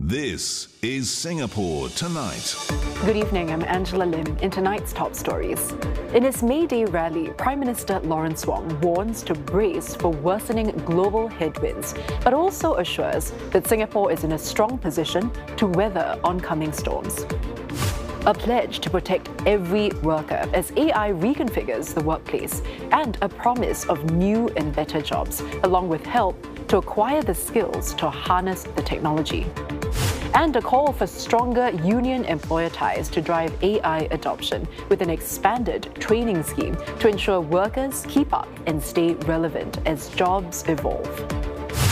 This is Singapore Tonight. Good evening, I'm Angela Lim. In tonight's top stories. In his May Day rally, Prime Minister Lawrence Wong warns to brace for worsening global headwinds, but also assures that Singapore is in a strong position to weather oncoming storms. A pledge to protect every worker as AI reconfigures the workplace, and a promise of new and better jobs, along with help to acquire the skills to harness the technology. And a call for stronger union-employer ties to drive AI adoption with an expanded training scheme to ensure workers keep up and stay relevant as jobs evolve.